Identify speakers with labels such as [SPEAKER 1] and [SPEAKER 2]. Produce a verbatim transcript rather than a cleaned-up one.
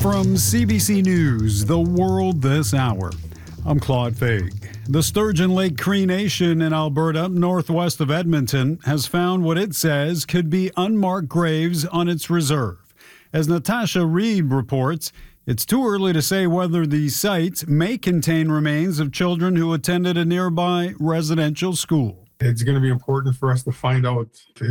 [SPEAKER 1] From C B C News, The World This Hour, I'm Claude Faig. The Sturgeon Lake Cree Nation in Alberta, northwest of Edmonton, has found what it says could be unmarked graves on its reserve. As Natasha Reed reports, it's too early to say whether the site may contain remains of children who attended a nearby residential school.
[SPEAKER 2] It's going to be important for us to find out